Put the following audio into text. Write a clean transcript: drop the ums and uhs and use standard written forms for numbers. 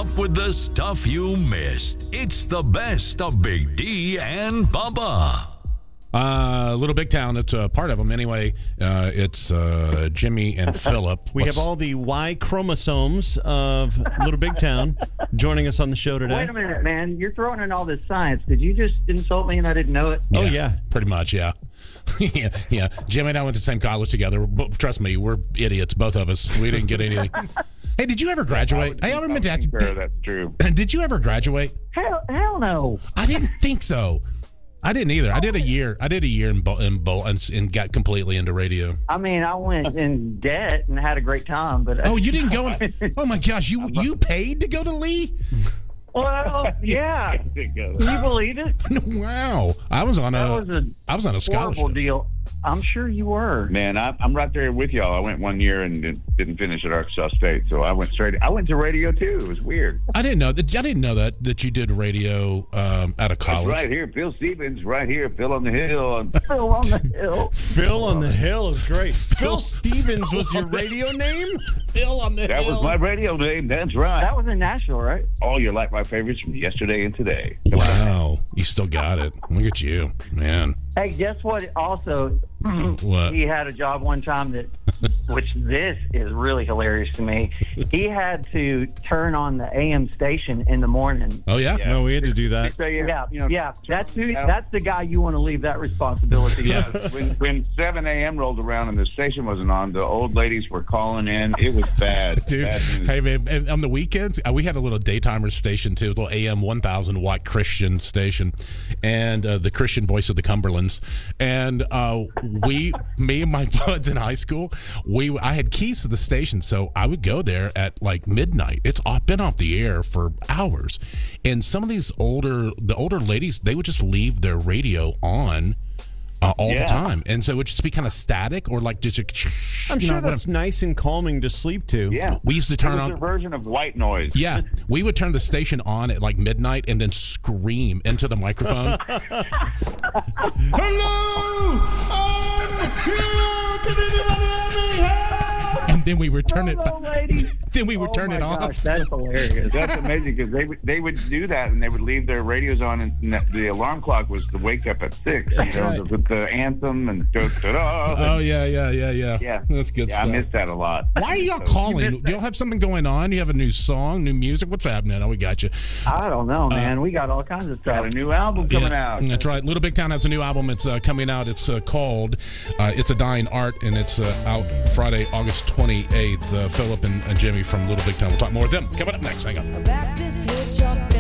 up with the stuff you missed. It's the best of Big D and Bubba. Little Big Town, it's a part of them anyway. It's Jimmy and Philip. We have all the Y chromosomes of Little Big Town joining us on the show today. Wait a minute, man. You're throwing in all this science. Did you just insult me and I didn't know it? Oh, yeah. Pretty much, yeah. yeah. Jimmy and I went to the same college together. Trust me, we're idiots, both of us. We didn't get anything. Hey, did you ever graduate? Hey, I remember that. Sure, that's true. Did you ever graduate? Hell no. I didn't think so. I didn't either. I did a year in and got completely into radio. I mean, I went in debt and had a great time, but oh, you didn't go? Oh my gosh, you paid to go to Lee? Well, yeah. Can you believe it? Wow, I was on a scholarship. Horrible deal. I'm sure you were. Man, I'm right there with y'all. I went 1 year and didn't finish at Arkansas State, so I went to radio too. It was weird. I didn't know that you did radio out of college. That's right here, Phil Stevens. Right here, Phil on the Hill. Phil on the Hill. Phil on the Hill is great. Phil Stevens was your radio name? Phil on the Hill. That was my radio name. That's right. That was in Nashville, right? Oh, you're like my favorites from yesterday and today. Wow, you still got it. Look at you, man. Hey, guess what? Also, what? He had a job one time which this is really hilarious to me. He had to turn on the AM station in the morning. Oh yeah, no, we had to do that. Yeah. That's the guy you want to leave that responsibility. Yeah, when 7 a.m. rolled around and the station wasn't on, the old ladies were calling in. It was bad, dude. Bad news. Hey man, and on the weekends we had a little daytimer station too, a little AM 1000 watt Christian station, and the Christian voice of the Cumberlands, and me and my buds in high school, I had keys to the station, so I would go there at like midnight. It's been off the air for hours, and some of these older ladies, they would just leave their radio on all the time, and so it would just be kind of static or like just. I'm sure that's nice and calming to sleep to. Yeah, we used to turn on their version of white noise. Yeah, we would turn the station on at like midnight and then scream into the microphone. Hello, and then we would turn it. Then we would turn it off. Gosh, that's hilarious. That's amazing because they would do that and they would leave their radios on, and the alarm clock was to wake up at 6. That's right. With the anthem and oh yeah. That's good stuff. I miss that a lot. Why are y'all calling? Do y'all have something going on? You have a new song, new music? What's happening? Oh, we got you. I don't know, man. We got all kinds of stuff. Got a new album coming out. That's right. Little Big Town has a new album. It's coming out. It's called It's a Dying Art, and it's out Friday, August 28th. Philip and Jimmy from Little Big Town. We'll talk more with them. Coming up next. Hang on.